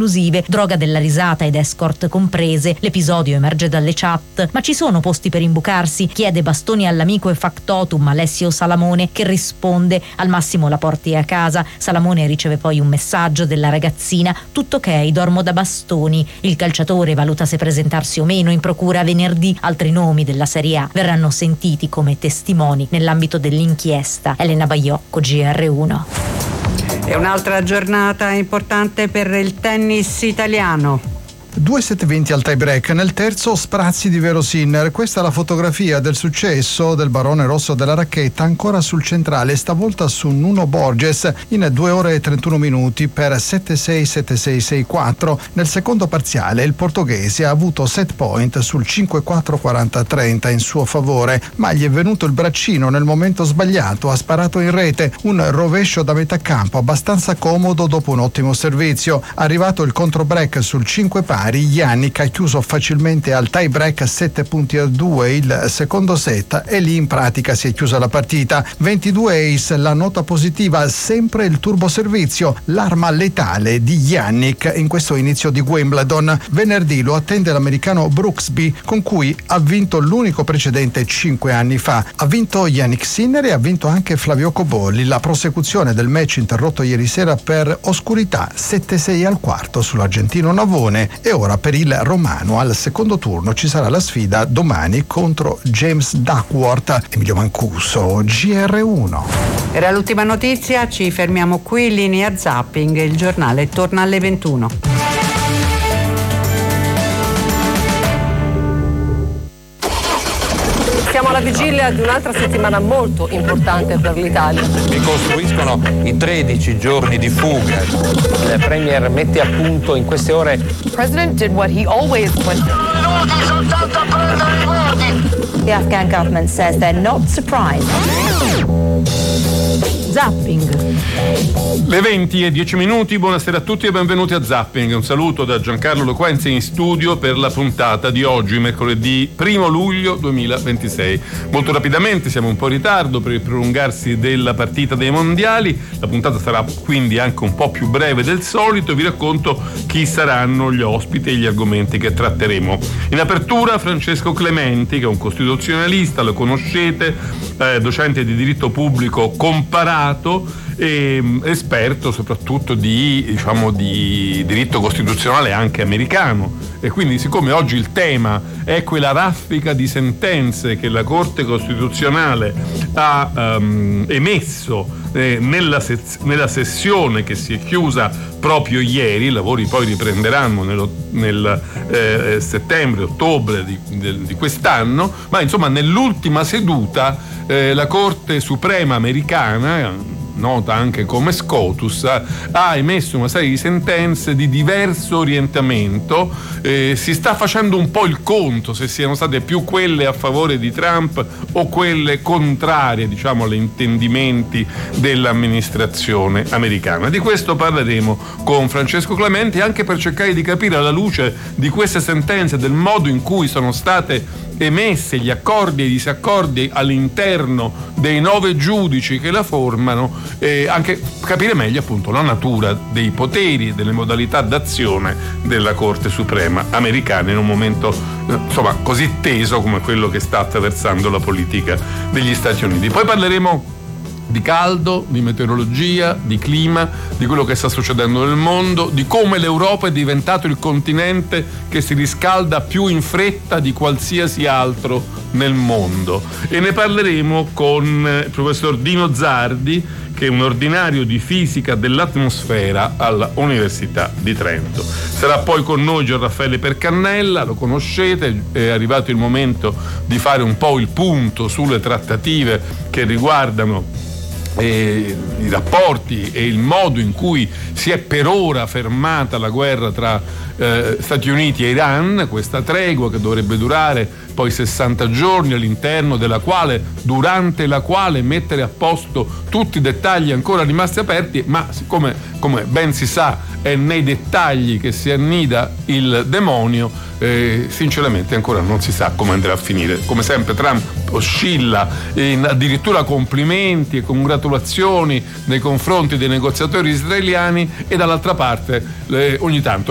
esclusive, droga della risata ed escort comprese. L'episodio emerge dalle chat. Ma ci sono posti per imbucarsi? Chiede bastoni all'amico e factotum Alessio Salamone, che risponde: al massimo la porti a casa. Salamone riceve poi un messaggio della ragazzina: tutto ok, dormo da bastoni. Il calciatore valuta se presentarsi o meno in procura venerdì. Altri nomi della Serie A verranno sentiti come testimoni nell'ambito dell'inchiesta. Elena Baiocco, GR1. È un'altra giornata importante per il tennis italiano. 2-7-20 al tie break, nel terzo sprazzi di Vero Sinner. Questa è la fotografia del successo del barone rosso della racchetta, ancora sul centrale, stavolta su Nuno Borges in 2 ore e 31 minuti per 7-6, 7-6, 6-4. Nel secondo parziale il portoghese ha avuto set point sul 5-4, 40-30 in suo favore, ma gli è venuto il braccino nel momento sbagliato, ha sparato in rete un rovescio da metà campo abbastanza comodo dopo un ottimo servizio. Arrivato il controbreak sul 5 pari, Jannik ha chiuso facilmente al tie break 7-2 il secondo set e lì in pratica si è chiusa la partita. 22 ace, la nota positiva, sempre il turbo servizio, l'arma letale di Jannik in questo inizio di Wimbledon. Venerdì lo attende l'americano Brooksby, con cui ha vinto l'unico precedente 5 anni fa. Ha vinto Jannik Sinner e ha vinto anche Flavio Cobolli. La prosecuzione del match interrotto ieri sera per oscurità, 7-6 al quarto sull'argentino Navone. E ora per il romano al secondo turno ci sarà la sfida domani contro James Duckworth. Emilio Mancuso, GR1. Era l'ultima notizia, ci fermiamo qui, linea zapping, il giornale torna alle 21. Siamo alla vigilia di un'altra settimana molto importante per l'Italia. Ricostruiscono i 13 giorni di fuga. Il Premier mette a punto in queste ore. The President did what he always would. The Afghan government says they're not surprised. Zapping. Le 20:10, buonasera a tutti e benvenuti a Zapping. Un saluto da Giancarlo Loquenzi in studio per la puntata di oggi, mercoledì 1 luglio 2026. Molto rapidamente, siamo un po' in ritardo per il prolungarsi della partita dei mondiali. La puntata sarà quindi anche un po' più breve del solito. Vi racconto chi saranno gli ospiti e gli argomenti che tratteremo. In apertura Francesco Clementi, che è un costituzionalista, lo conoscete, docente di diritto pubblico comparato e esperto soprattutto di diritto costituzionale anche americano. E quindi, siccome oggi il tema è quella raffica di sentenze che la Corte Costituzionale ha emesso nella sessione che si è chiusa proprio ieri, i lavori poi riprenderanno nel settembre-ottobre di quest'anno, ma insomma nell'ultima seduta la Corte Suprema americana, nota anche come SCOTUS, ha emesso una serie di sentenze di diverso orientamento. Si sta facendo un po' il conto se siano state più quelle a favore di Trump o quelle contrarie, agli intendimenti dell'amministrazione americana. Di questo parleremo con Francesco Clementi, anche per cercare di capire, alla luce di queste sentenze, del modo in cui sono state emesse, gli accordi e i disaccordi all'interno dei 9 giudici che la formano, anche capire meglio appunto la natura dei poteri e delle modalità d'azione della Corte Suprema americana in un momento così teso come quello che sta attraversando la politica degli Stati Uniti. Poi parleremo di caldo, di meteorologia, di clima, di quello che sta succedendo nel mondo, di come l'Europa è diventato il continente che si riscalda più in fretta di qualsiasi altro nel mondo. E ne parleremo con il professor Dino Zardi, che è un ordinario di fisica dell'atmosfera alla Università di Trento. Sarà poi con noi Gian Raffaele Percannella, lo conoscete, è arrivato il momento di fare un po' il punto sulle trattative che riguardano i rapporti e il modo in cui si è per ora fermata la guerra tra Stati Uniti e Iran, questa tregua che dovrebbe durare poi 60 giorni, all'interno della quale, durante la quale mettere a posto tutti i dettagli ancora rimasti aperti, ma siccome, come ben si sa, è nei dettagli che si annida il demonio, sinceramente ancora non si sa come andrà a finire. Come sempre Trump oscilla in addirittura complimenti e congratulazioni nei confronti dei negoziatori israeliani, e dall'altra parte ogni tanto